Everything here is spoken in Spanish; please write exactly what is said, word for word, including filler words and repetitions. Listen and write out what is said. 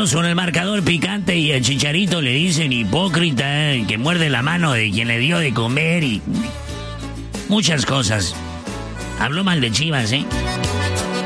Rayados con el marcador picante y al Chicharito le dicen hipócrita, eh, que muerde la mano de quien le dio de comer y muchas cosas. Habló mal de Chivas, ¿eh?